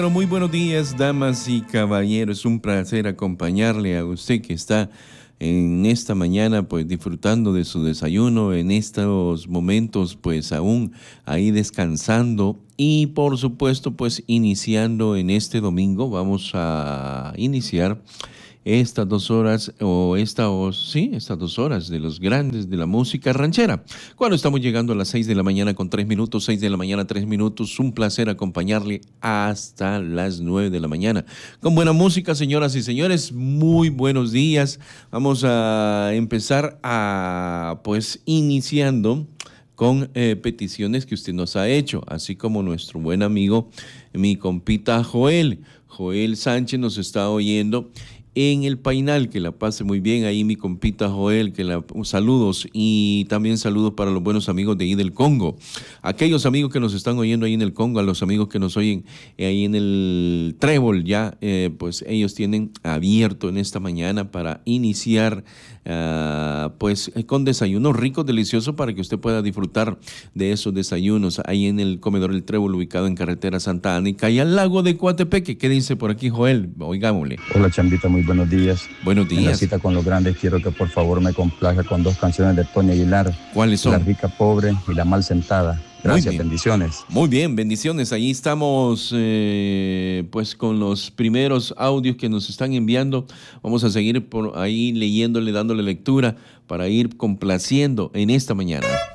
Bueno, muy buenos días, damas y caballeros. Es un placer acompañarle a usted que está en esta mañana, pues disfrutando de su desayuno, en estos momentos, pues aún ahí descansando y por supuesto, pues iniciando en este domingo. Vamos a iniciar estas 2 horas estas 2 horas de los grandes de la música ranchera. Cuando estamos llegando a las 6 de la mañana con 3 minutos, 6 de la mañana, 3 minutos, un placer acompañarle hasta las 9 de la mañana. Con buena música, señoras y señores, muy buenos días. Vamos a empezar pues iniciando con peticiones que usted nos ha hecho, así como nuestro buen amigo, mi compita Joel Sánchez nos está oyendo en el Painal. Que la pase muy bien ahí mi compita Joel, saludos, y también saludos para los buenos amigos de ahí del Congo, aquellos amigos que nos están oyendo ahí en el Congo, a los amigos que nos oyen ahí en el Trébol, ya pues ellos tienen abierto en esta mañana para iniciar pues con desayunos ricos, deliciosos, para que usted pueda disfrutar de esos desayunos ahí en el comedor El Trébol, ubicado en carretera Santa Ana y calle al lago de Coatepeque. ¿Qué dice por aquí Joel? Oigámosle. Hola Chambita, muy buenos días. Buenos días. En la cita con los grandes quiero que por favor me complazca con 2 canciones de Tony Aguilar. ¿Cuáles son? La rica pobre y La mal sentada. Gracias, bendiciones. Muy bien, bendiciones. Ahí estamos pues con los primeros audios que nos están enviando. Vamos a seguir por ahí leyéndole, dándole lectura para ir complaciendo en esta mañana.